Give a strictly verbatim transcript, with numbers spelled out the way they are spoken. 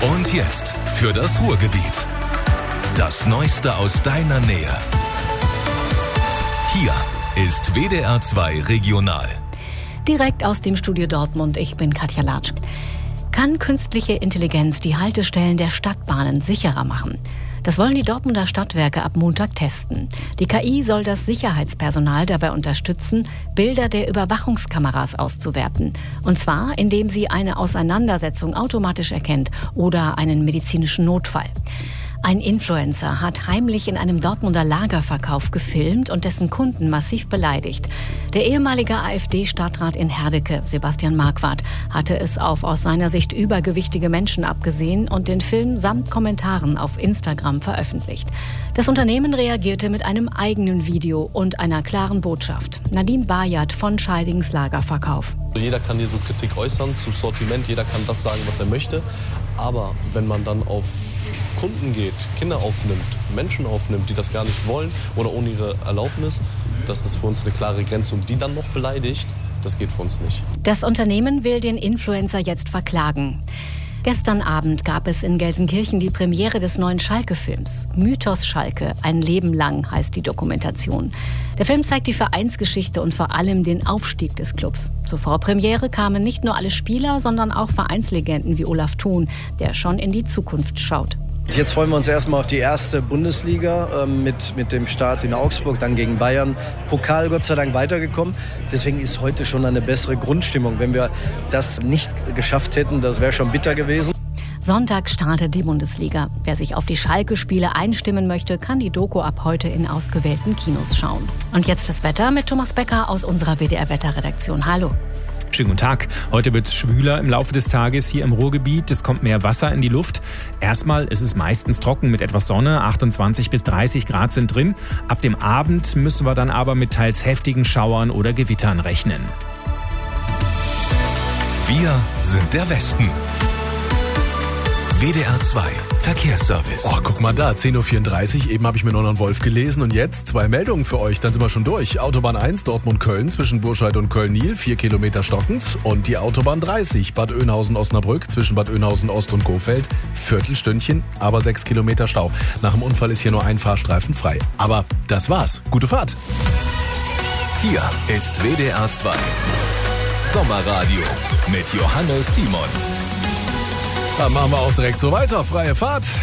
Und jetzt für das Ruhrgebiet. Das Neueste aus deiner Nähe. Hier ist W D R zwei Regional. Direkt aus dem Studio Dortmund, ich bin Katja Latsch. Kann künstliche Intelligenz die Haltestellen der Stadtbahnen sicherer machen? Das wollen die Dortmunder Stadtwerke ab Montag testen. Die K I soll das Sicherheitspersonal dabei unterstützen, Bilder der Überwachungskameras auszuwerten. Und zwar, indem sie eine Auseinandersetzung automatisch erkennt oder einen medizinischen Notfall. Ein Influencer hat heimlich in einem Dortmunder Lagerverkauf gefilmt und dessen Kunden massiv beleidigt. Der ehemalige AfD-Stadtrat in Herdecke, Sebastian Marquardt, hatte es auf aus seiner Sicht übergewichtige Menschen abgesehen und den Film samt Kommentaren auf Instagram veröffentlicht. Das Unternehmen reagierte mit einem eigenen Video und einer klaren Botschaft. Nadine Bayat von Scheidings Lagerverkauf. Jeder kann hier so Kritik äußern zum Sortiment, jeder kann das sagen, was er möchte. Aber wenn man dann auf Kunden geht, Kinder aufnimmt, Menschen aufnimmt, die das gar nicht wollen oder ohne ihre Erlaubnis, das ist für uns eine klare Grenze. Und die dann noch beleidigt, das geht für uns nicht. Das Unternehmen will den Influencer jetzt verklagen. Gestern Abend gab es in Gelsenkirchen die Premiere des neuen Schalke-Films. Mythos Schalke, ein Leben lang heißt die Dokumentation. Der Film zeigt die Vereinsgeschichte und vor allem den Aufstieg des Clubs. Zur Vorpremiere kamen nicht nur alle Spieler, sondern auch Vereinslegenden wie Olaf Thon, der schon in die Zukunft schaut. Jetzt freuen wir uns erstmal auf die erste Bundesliga äh, mit, mit dem Start in Augsburg, dann gegen Bayern. Pokal Gott sei Dank weitergekommen. Deswegen ist heute schon eine bessere Grundstimmung. Wenn wir das nicht geschafft hätten, das wäre schon bitter gewesen. Sonntag startet die Bundesliga. Wer sich auf die Schalke-Spiele einstimmen möchte, kann die Doku ab heute in ausgewählten Kinos schauen. Und jetzt das Wetter mit Thomas Becker aus unserer W D R-Wetterredaktion. Hallo. Schönen guten Tag. Heute wird es schwüler im Laufe des Tages hier im Ruhrgebiet. Es kommt mehr Wasser in die Luft. Erstmal ist es meistens trocken mit etwas Sonne. achtundzwanzig bis dreißig Grad sind drin. Ab dem Abend müssen wir dann aber mit teils heftigen Schauern oder Gewittern rechnen. Wir sind der Westen. W D R zwei Verkehrsservice. Oh, guck mal da, zehn Uhr vierunddreißig, eben habe ich mir noch einen Wolf gelesen und jetzt zwei Meldungen für euch, dann sind wir schon durch. Autobahn eins Dortmund-Köln zwischen Burscheid und Köln-Nil, vier Kilometer stockend und die Autobahn dreißig Bad Oeynhausen-Osnabrück zwischen Bad Oeynhausen-Ost und Gohfeld, Viertelstündchen, aber sechs Kilometer Stau. Nach dem Unfall ist hier nur ein Fahrstreifen frei. Aber das war's, gute Fahrt. Hier ist W D R zwei Sommerradio mit Johannes Simon. Dann machen wir auch direkt so weiter, freie Fahrt.